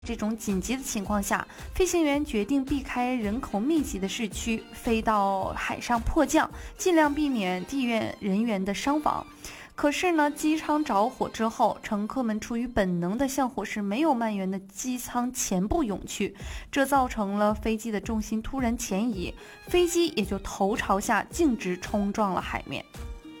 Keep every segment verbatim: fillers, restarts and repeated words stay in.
这种紧急的情况下，飞行员决定避开人口密集的市区，飞到海上迫降，尽量避免地面人员的伤亡。可是呢，机舱着火之后，乘客们出于本能的向火势没有蔓延的机舱前部涌去，这造成了飞机的重心突然前移，飞机也就头朝下径直冲撞了海面。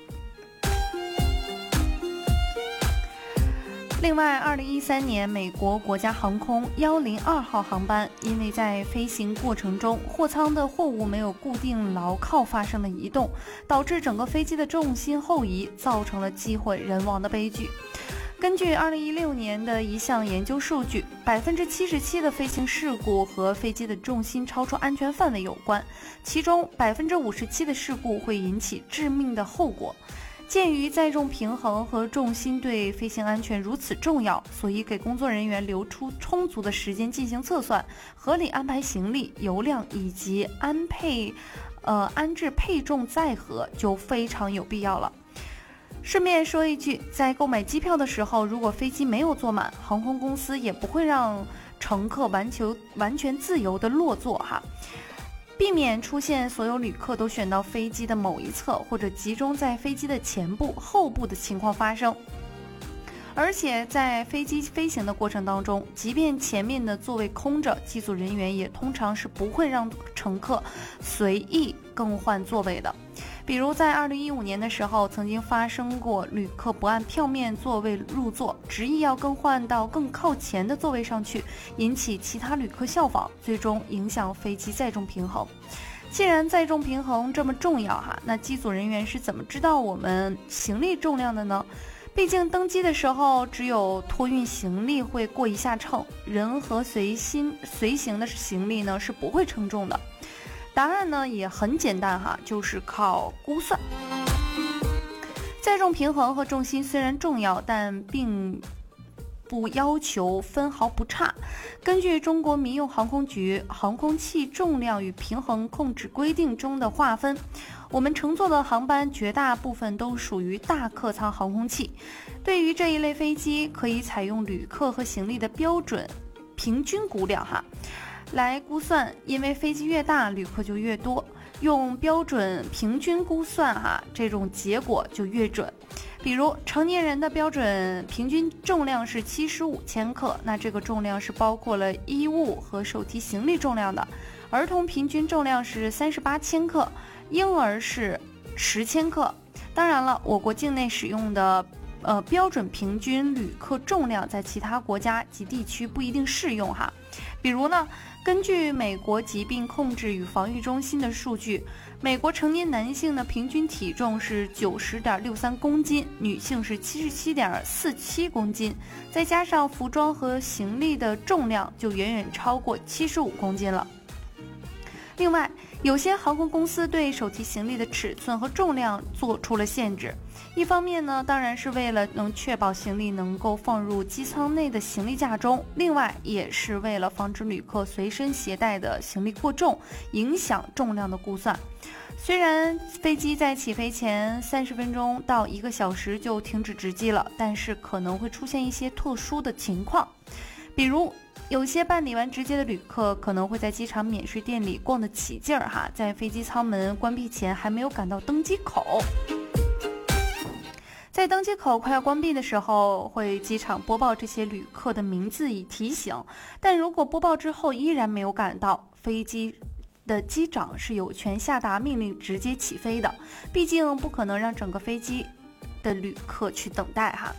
另外，二零一三年，美国国家航空一零二号航班因为在飞行过程中货舱的货物没有固定牢靠发生了移动，导致整个飞机的重心后移，造成了机毁人亡的悲剧。根据二零一六年的一项研究数据，百分之七十七的飞行事故和飞机的重心超出安全范围有关，其中百分之五十七的事故会引起致命的后果。鉴于载重平衡和重心对飞行安全如此重要，所以给工作人员留出充足的时间进行测算，合理安排行李、油量以及安配，呃安置配重载荷就非常有必要了。顺便说一句，在购买机票的时候，如果飞机没有坐满，航空公司也不会让乘客完全完全自由的落座哈。避免出现所有旅客都选到飞机的某一侧，或者集中在飞机的前部、后部的情况发生。而且在飞机飞行的过程当中，即便前面的座位空着，机组人员也通常是不会让乘客随意更换座位的。比如在二零一五年的时候，曾经发生过旅客不按票面座位入座，执意要更换到更靠前的座位上去，引起其他旅客效仿，最终影响飞机载重平衡。既然载重平衡这么重要哈，那机组人员是怎么知道我们行李重量的呢？毕竟登机的时候，只有托运行李会过一下秤，人和随行随行的行李呢是不会称重的。答案呢也很简单哈，就是靠估算。载重平衡和重心虽然重要，但并不要求分毫不差。根据中国民用航空局航空器重量与平衡控制规定中的划分，我们乘坐的航班绝大部分都属于大客舱航空器。对于这一类飞机，可以采用旅客和行李的标准平均估量哈来估算，因为飞机越大，旅客就越多，用标准平均估算哈，这种结果就越准。比如成年人的标准平均重量是七十五千克，那这个重量是包括了衣物和手提行李重量的。儿童平均重量是三十八千克，婴儿是十千克。当然了，我国境内使用的呃标准平均旅客重量在其他国家及地区不一定适用哈。比如呢，根据美国疾病控制与防御中心的数据，美国成年男性的平均体重是九十点六三公斤，女性是七十七点四七公斤，再加上服装和行李的重量，就远远超过七十五公斤了。另外，有些航空公司对手提行李的尺寸和重量做出了限制。一方面呢，当然是为了能确保行李能够放入机舱内的行李架中，另外也是为了防止旅客随身携带的行李过重，影响重量的估算。虽然飞机在起飞前三十分钟到一个小时就停止值机了，但是可能会出现一些特殊的情况，比如有些办理完值机的旅客可能会在机场免税店里逛得起劲儿哈，在飞机舱门关闭前还没有赶到登机口。在登机口快要关闭的时候，会机场播报这些旅客的名字以提醒，但如果播报之后依然没有赶到，飞机的机长是有权下达命令直接起飞的，毕竟不可能让整个飞机的旅客去等待哈。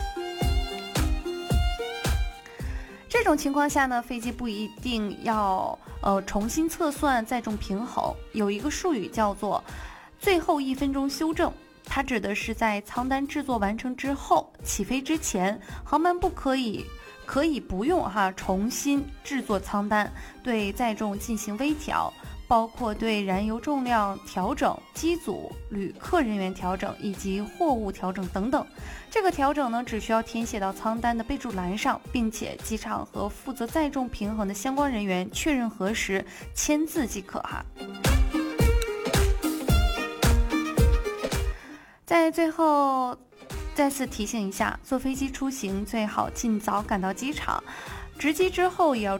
这种情况下呢，飞机不一定要呃重新测算载重平衡，有一个术语叫做最后一分钟修正，它指的是在舱单制作完成之后，起飞之前，航班不可以可以不用哈重新制作舱单，对载重进行微调，包括对燃油重量调整、机组、旅客人员调整以及货物调整等等。这个调整呢，只需要填写到舱单的备注栏上，并且机场和负责载重平衡的相关人员确认核实，签字即可哈。在最后再次提醒一下，坐飞机出行最好尽早赶到机场， 值机之后也要